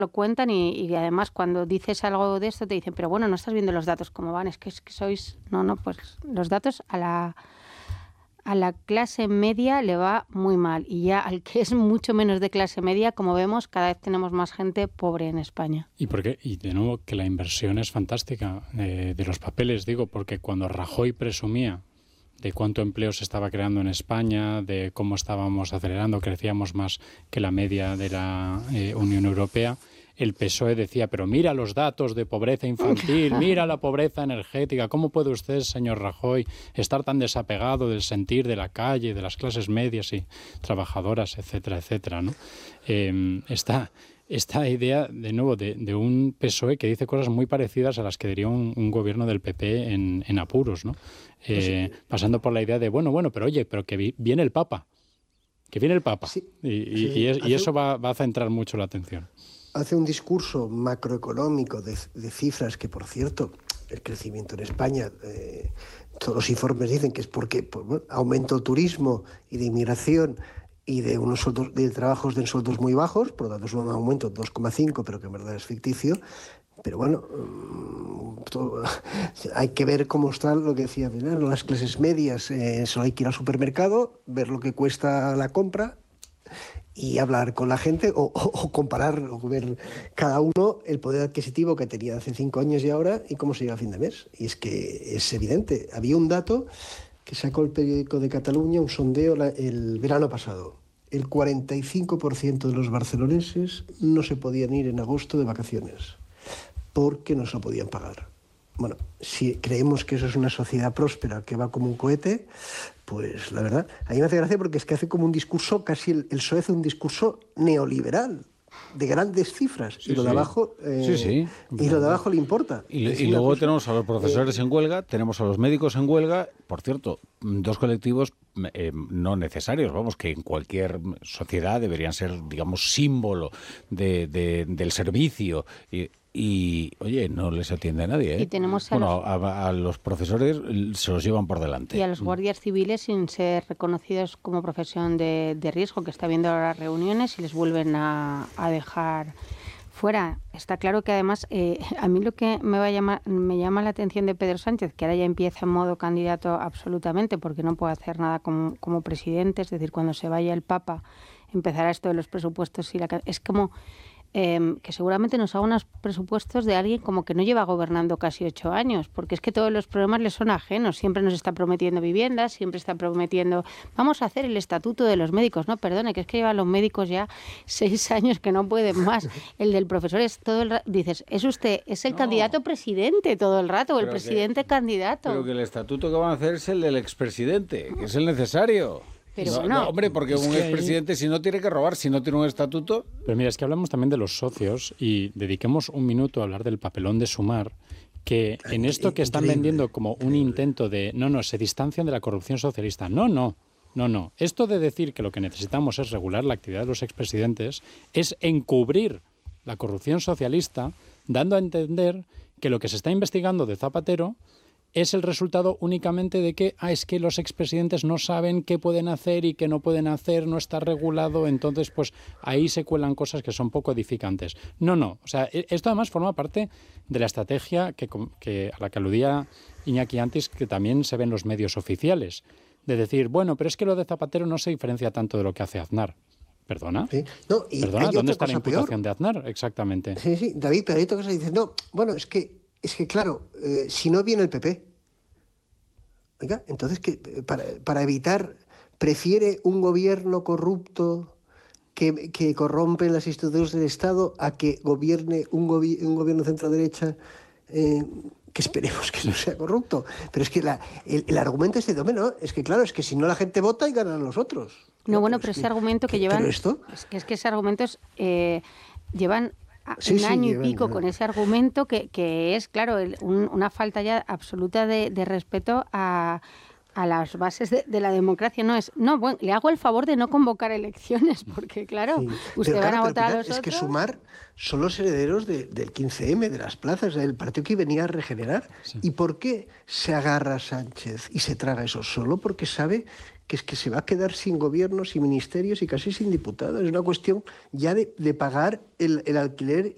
lo cuentan y además cuando dices algo de esto te dicen, pero bueno, no estás viendo los datos cómo van, es que sois... No, pues los datos a la clase media le va muy mal y ya al que es mucho menos de clase media, como vemos, cada vez tenemos más gente pobre en España. ¿Y por qué? Y de nuevo que la inversión es fantástica de los papeles, digo, porque cuando Rajoy presumía de cuánto empleo se estaba creando en España, de cómo estábamos acelerando, crecíamos más que la media de la Unión Europea, el PSOE decía, pero mira los datos de pobreza infantil, mira la pobreza energética, ¿cómo puede usted, señor Rajoy, estar tan desapegado del sentir de la calle, de las clases medias y trabajadoras, etcétera, etcétera, ¿no? Esta idea, de nuevo, de un PSOE que dice cosas muy parecidas a las que diría un gobierno del PP en apuros, ¿no? Pasando por la idea de, bueno, pero oye, pero que viene el Papa, Sí, y eso va a centrar mucho la atención. Hace un discurso macroeconómico de cifras que, por cierto, el crecimiento en España, todos los informes dicen que es porque aumento del turismo y de inmigración y de unos sueldos, de trabajos de sueldos muy bajos, por lo tanto es un aumento de 2,5, pero que en verdad es ficticio. Pero bueno, hay que ver cómo está lo que decía Pilar, las clases medias, solo hay que ir al supermercado, ver lo que cuesta la compra y hablar con la gente o comparar o ver cada uno el poder adquisitivo que tenía hace 5 años y ahora y cómo se llega a fin de mes. Y es que es evidente. Había un dato que sacó el periódico de Cataluña, un sondeo el verano pasado. El 45% de los barceloneses no se podían ir en agosto de vacaciones porque no se lo podían pagar. Bueno, si creemos que eso es una sociedad próspera que va como un cohete, pues la verdad, a mí me hace gracia porque es que hace como un discurso, casi el PSOE hace un discurso neoliberal, de grandes cifras, y lo de abajo y lo de abajo le importa. Y luego tenemos a los profesores en huelga, tenemos a los médicos en huelga, por cierto, dos colectivos no necesarios, vamos, que en cualquier sociedad deberían ser, digamos, símbolo del servicio y oye, no les atiende a nadie, ¿eh? Y tenemos a los profesores se los llevan por delante. Y a los guardias civiles sin ser reconocidos como profesión de riesgo, que está viendo ahora reuniones y les vuelven a dejar fuera. Está claro que además a mí lo que me llama la atención de Pedro Sánchez, que ahora ya empieza en modo candidato absolutamente, porque no puede hacer nada como presidente, es decir, cuando se vaya el Papa empezará esto de los presupuestos y es como... que seguramente nos haga unos presupuestos de alguien como que no lleva gobernando casi 8 años, porque es que todos los problemas le son ajenos. Siempre nos está prometiendo viviendas, siempre está prometiendo, vamos a hacer el estatuto de los médicos. No, perdone, que es que llevan los médicos ya 6 años que no pueden más. El del profesor es todo el rato, dices, es el candidato presidente todo el rato, o el presidente candidato. Pero que el estatuto que van a hacer es el del expresidente, que es el necesario. Pero no, hombre, porque un expresidente, si no tiene que robar, si no tiene un estatuto... Pero mira, es que hablamos también de los socios y dediquemos un minuto a hablar del papelón de Sumar, que en esto que están vendiendo como un intento de... No, se distancian de la corrupción socialista. No. Esto de decir que lo que necesitamos es regular la actividad de los expresidentes es encubrir la corrupción socialista, dando a entender que lo que se está investigando de Zapatero es el resultado únicamente de que es que los expresidentes no saben qué pueden hacer y qué no pueden hacer, no está regulado, entonces pues ahí se cuelan cosas que son poco edificantes. No, o sea, esto además forma parte de la estrategia que a la que aludía Iñaki antes, que también se ve en los medios oficiales, de decir, bueno, pero es que lo de Zapatero no se diferencia tanto de lo que hace Aznar. ¿Perdona? Sí. No, y ¿Perdona? ¿Dónde está la imputación de Aznar? Exactamente. Sí, David, pero hay otra cosa que dices, no, bueno, es que claro, si no viene el PP, oiga, entonces que para evitar, prefiere un gobierno corrupto que corrompe las instituciones del Estado a que gobierne un gobierno centro-derecha que esperemos que no sea corrupto. Pero es que el argumento es de no, es que claro, es que si no la gente vota y ganan los otros. No, bueno, pero ese argumento que llevan... ¿Pero esto? Es que ese argumento llevan... un año y pico con ese argumento que es, claro, una falta ya absoluta de respeto a las bases de la democracia. Bueno, le hago el favor de no convocar elecciones, porque claro, usted van a votar a los otros. Es que Sumar son los herederos del 15M, de las plazas, del partido que venía a regenerar. Sí. ¿Y por qué se agarra a Sánchez y se traga eso? Solo porque sabe que es que se va a quedar sin gobiernos, sin ministerios y casi sin diputados. Es una cuestión ya de pagar el alquiler